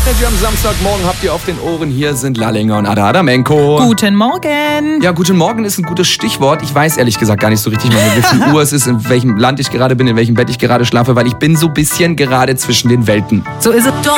Energy am Samstagmorgen habt ihr auf den Ohren. Hier sind Lallinger und Ada Adamenko. Guten Morgen. Ja, guten Morgen ist ein gutes Stichwort. Ich weiß ehrlich gesagt gar nicht so richtig, wie viel Uhr es ist, in welchem Land ich gerade bin, in welchem Bett ich gerade schlafe, weil ich bin so ein bisschen gerade zwischen den Welten. So ist es.